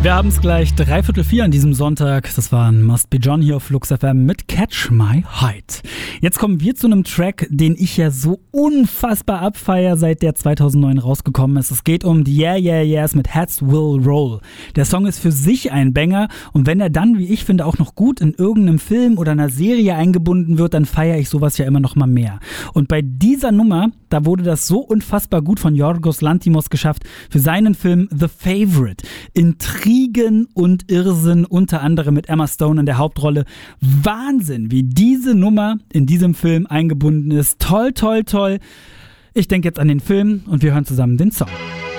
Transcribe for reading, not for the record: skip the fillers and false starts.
Wir haben es gleich 3:45 an diesem Sonntag. Das war ein Must Be John hier auf Flux FM mit Catch My Height. Jetzt kommen wir zu einem Track, den ich ja so unfassbar abfeier, seit der 2009 rausgekommen ist. Es geht um die Yeah Yeah Yeahs mit Heads Will Roll. Der Song ist für sich ein Banger und wenn er dann, wie ich finde, auch noch gut in irgendeinem Film oder einer Serie eingebunden wird, dann feiere ich sowas ja immer noch mal mehr. Und bei dieser Nummer, da wurde das so unfassbar gut von Yorgos Lanthimos geschafft für seinen Film The Favourite. Intrigen und Irrsinn, unter anderem mit Emma Stone in der Hauptrolle. Wahnsinn, wie diese Nummer in diesem Film eingebunden ist. Toll, toll, toll. Ich denke jetzt an den Film und wir hören zusammen den Song.